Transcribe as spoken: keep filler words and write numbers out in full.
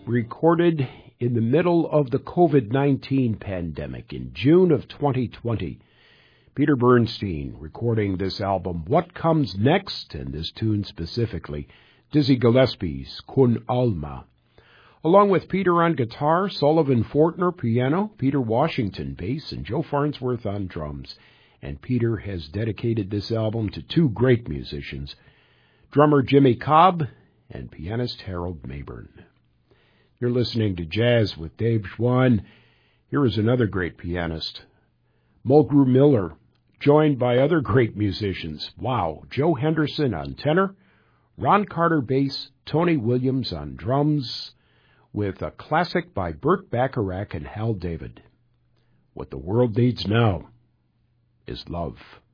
recorded in the middle of the covid nineteen pandemic in June of twenty twenty. Peter Bernstein recording this album, What Comes Next, and this tune specifically, Dizzy Gillespie's Con Alma. Along with Peter on guitar, Sullivan Fortner piano, Peter Washington bass, and Joe Farnsworth on drums. And Peter has dedicated this album to two great musicians, drummer Jimmy Cobb and pianist Harold Mabern. You're listening to Jazz with Dave Schwann. Here is another great pianist, Mulgrew Miller, joined by other great musicians. Wow, Joe Henderson on tenor, Ron Carter bass, Tony Williams on drums, with a classic by Burt Bacharach and Hal David. What the world needs now is love.